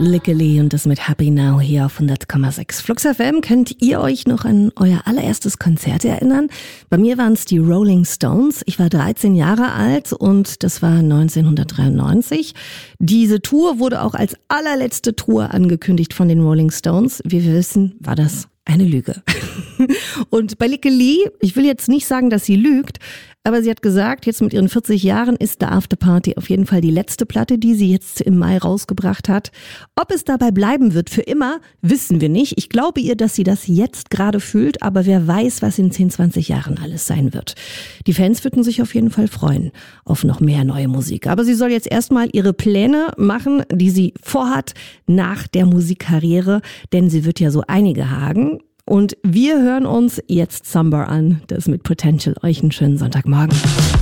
Lickily und das mit Happy Now hier auf 100,6. Flux FM. Könnt ihr euch noch an euer allererstes Konzert erinnern? Bei mir waren es die Rolling Stones. Ich war 13 Jahre alt und das war 1993. Diese Tour wurde auch als allerletzte Tour angekündigt von den Rolling Stones. Wie wir wissen, war das eine Lüge. Und bei Lickely, ich will jetzt nicht sagen, dass sie lügt, aber sie hat gesagt, jetzt mit ihren 40 Jahren ist The Afterparty auf jeden Fall die letzte Platte, die sie jetzt im Mai rausgebracht hat. Ob es dabei bleiben wird für immer, wissen wir nicht. Ich glaube ihr, dass sie das jetzt gerade fühlt, aber wer weiß, was in 10, 20 Jahren alles sein wird. Die Fans würden sich auf jeden Fall freuen auf noch mehr neue Musik. Aber sie soll jetzt erstmal ihre Pläne machen, die sie vorhat nach der Musikkarriere, denn sie wird ja so einige haben. Und wir hören uns jetzt Samba an, das mit Potential. Euch einen schönen Sonntagmorgen.